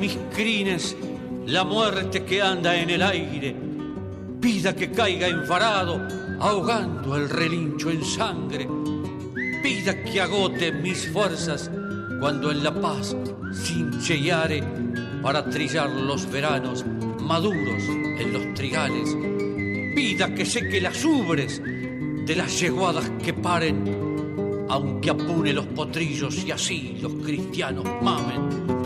mis crines la muerte que anda en el aire, pida que caiga enfarado, ahogando el relincho en sangre, pida que agote mis fuerzas cuando en la paz cincheare para trillar los veranos maduros en los trigales, pida que seque las ubres de las yeguadas que paren, aunque apune los potrillos y así los cristianos mamen.